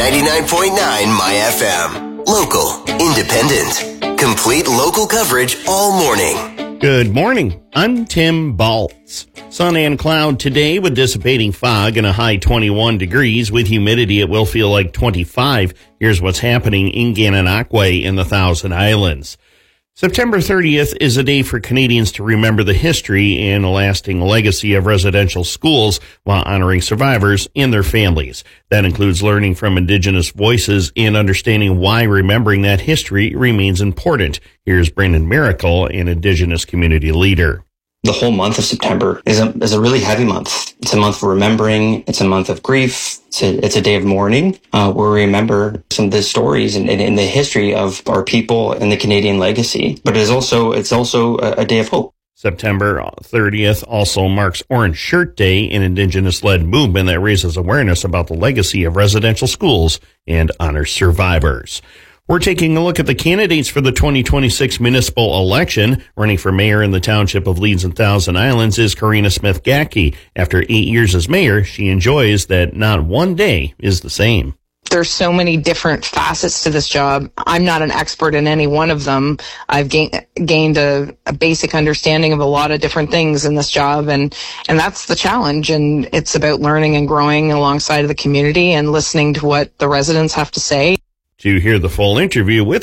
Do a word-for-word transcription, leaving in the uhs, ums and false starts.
ninety-nine point nine My F M. Local, independent, complete local coverage all morning. Good morning. I'm Tim Baltz. Sun and cloud today with dissipating fog and a high twenty-one degrees. With humidity, it will feel like twenty-five. Here's what's happening in Gananoque in the Thousand Islands. September thirtieth is a day for Canadians to remember the history and lasting legacy of residential schools while honoring survivors and their families. That includes learning from Indigenous voices and understanding why remembering that history remains important. Here's Brandon Miracle, an Indigenous community leader. The whole month of September is a, is a really heavy month. It's a month for remembering. It's a month of grief. It's a, it's a day of mourning uh, where we remember some of the stories and, and, and the history of our people and the Canadian legacy. But it is also it's also a, a day of hope. September thirtieth also marks Orange Shirt Day, an Indigenous-led movement that raises awareness about the legacy of residential schools and honors survivors. We're taking a look at the candidates for the twenty twenty-six municipal election. Running for mayor in the township of Leeds and Thousand Islands is Karina Smith-Gackey. After eight years as mayor, she enjoys that not one day is the same. There's so many different facets to this job. I'm not an expert in any one of them. I've gained gained a, a basic understanding of a lot of different things in this job, and and that's the challenge. And it's about learning and growing alongside of the community and listening to what the residents have to say. To hear the full interview with